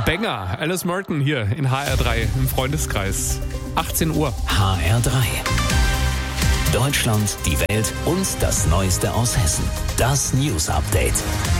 Banger. Alice Merton hier in HR3 im Freundeskreis. 18 Uhr. HR3. Deutschland, die Welt und das Neueste aus Hessen. Das News Update.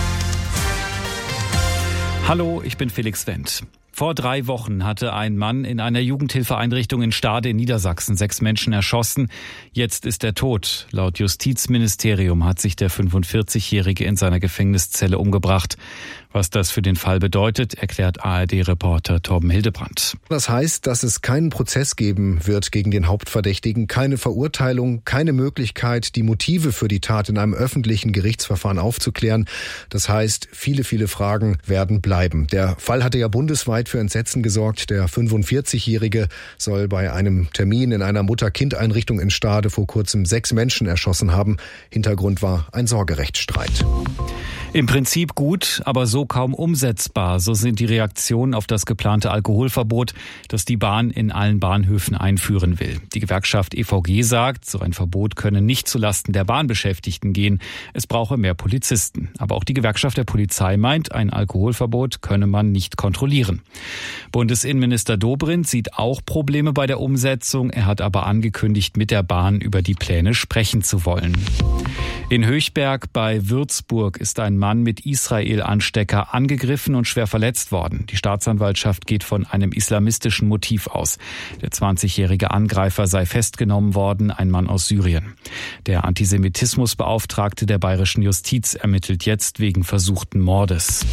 Hallo, ich bin Felix Wendt. Vor 3 Wochen hatte ein Mann in einer Jugendhilfeeinrichtung in Stade in Niedersachsen 6 Menschen erschossen. Jetzt ist er tot. Laut Justizministerium hat sich der 45-Jährige in seiner Gefängniszelle umgebracht. Was das für den Fall bedeutet, erklärt ARD-Reporter Torben Hildebrandt. Das heißt, dass es keinen Prozess geben wird gegen den Hauptverdächtigen, keine Verurteilung, keine Möglichkeit, die Motive für die Tat in einem öffentlichen Gerichtsverfahren aufzuklären. Das heißt, viele Fragen werden bleiben. Der Fall hatte ja bundesweit für Entsetzen gesorgt. Der 45-Jährige soll bei einem Termin in einer Mutter-Kind-Einrichtung in Stade vor kurzem 6 Menschen erschossen haben. Hintergrund war ein Sorgerechtsstreit. Im Prinzip gut, aber so kaum umsetzbar. So sind die Reaktionen auf das geplante Alkoholverbot, das die Bahn in allen Bahnhöfen einführen will. Die Gewerkschaft EVG sagt, so ein Verbot könne nicht zulasten der Bahnbeschäftigten gehen. Es brauche mehr Polizisten. Aber auch die Gewerkschaft der Polizei meint, ein Alkoholverbot könne man nicht kontrollieren. Bundesinnenminister Dobrindt sieht auch Probleme bei der Umsetzung. Er hat aber angekündigt, mit der Bahn über die Pläne sprechen zu wollen. In Höchberg bei Würzburg ist ein Mann mit Israel-Anstecker angegriffen und schwer verletzt worden. Die Staatsanwaltschaft geht von einem islamistischen Motiv aus. Der 20-jährige Angreifer sei festgenommen worden, ein Mann aus Syrien. Der Antisemitismusbeauftragte der bayerischen Justiz ermittelt jetzt wegen versuchten Mordes.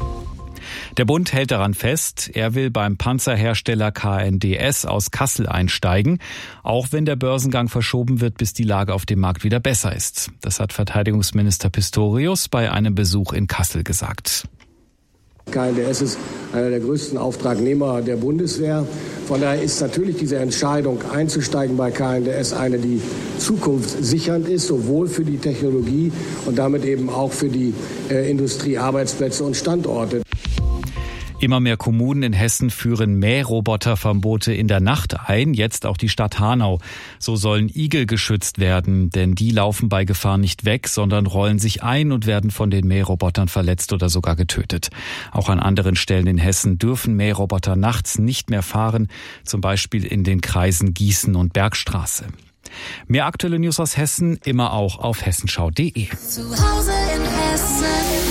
Der Bund hält daran fest, er will beim Panzerhersteller KNDS aus Kassel einsteigen, auch wenn der Börsengang verschoben wird, bis die Lage auf dem Markt wieder besser ist. Das hat Verteidigungsminister Pistorius bei einem Besuch in Kassel gesagt. KNDS ist einer der größten Auftragnehmer der Bundeswehr. Von daher ist natürlich diese Entscheidung einzusteigen bei KNDS eine, die zukunftssichernd ist, sowohl für die Technologie und damit eben auch für die Industrie, Arbeitsplätze und Standorte. Immer mehr Kommunen in Hessen führen Mähroboterverbote in der Nacht ein, jetzt auch die Stadt Hanau. So sollen Igel geschützt werden, denn die laufen bei Gefahr nicht weg, sondern rollen sich ein und werden von den Mährobotern verletzt oder sogar getötet. Auch an anderen Stellen in Hessen dürfen Mähroboter nachts nicht mehr fahren, zum Beispiel in den Kreisen Gießen und Bergstraße. Mehr aktuelle News aus Hessen immer auch auf hessenschau.de. Zu Hause in Hessen.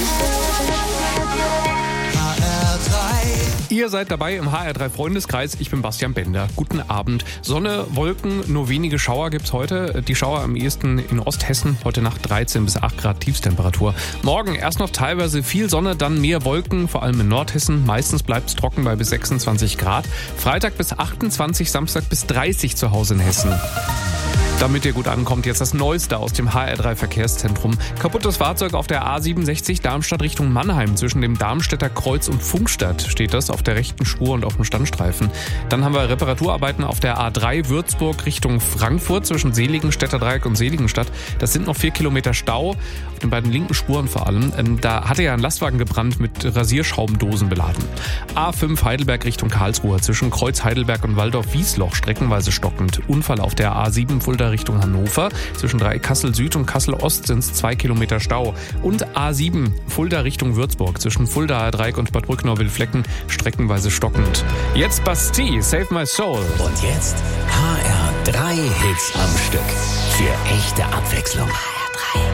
Ihr seid dabei im HR3 Freundeskreis. Ich bin Bastian Bender. Guten Abend. Sonne, Wolken, nur wenige Schauer gibt's heute. Die Schauer am ehesten in Osthessen. Heute Nacht 13 bis 8 Grad Tiefstemperatur. Morgen erst noch teilweise viel Sonne, dann mehr Wolken, vor allem in Nordhessen. Meistens bleibt's trocken bei bis 26 Grad. Freitag bis 28, Samstag bis 30 zu Hause in Hessen. Damit ihr gut ankommt, jetzt das Neueste aus dem HR3 Verkehrszentrum. Kaputtes Fahrzeug auf der A67 Darmstadt Richtung Mannheim. Zwischen dem Darmstädter Kreuz und Funkstadt steht das auf der rechten Spur und auf dem Standstreifen. Dann haben wir Reparaturarbeiten auf der A3 Würzburg Richtung Frankfurt zwischen Seligenstädter Dreieck und Seligenstadt. Das sind noch 4 Kilometer Stau, auf den beiden linken Spuren vor allem. Da hatte ja ein Lastwagen gebrannt mit Rasierschaumdosen beladen. A5 Heidelberg Richtung Karlsruhe zwischen Kreuz Heidelberg und Waldorf-Wiesloch streckenweise stockend. Unfall auf der A7 Fulda Richtung Hannover. Zwischen Kassel Süd und Kassel Ost sind es 2 Kilometer Stau. Und A7 Fulda Richtung Würzburg. Zwischen Fulda Dreieck und Bad Brücknau-Wildflecken streckenweise stockend. Jetzt Bastille, Save My Soul. Und jetzt HR3 Hits am Stück. Für echte Abwechslung.